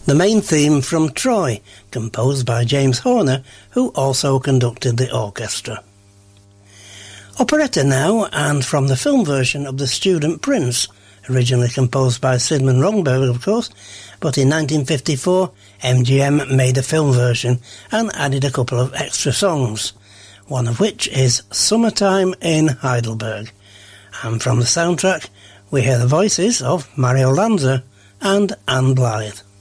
The main theme from Troy, composed by James Horner, who also conducted the orchestra. Operetta now, and from the film version of The Student Prince, originally composed by Sigmund Romberg, of course, but in 1954 MGM made a film version and added a couple of extra songs, one of which is Summertime in Heidelberg. And from the soundtrack we hear the voices of Mario Lanza and Anne Blythe.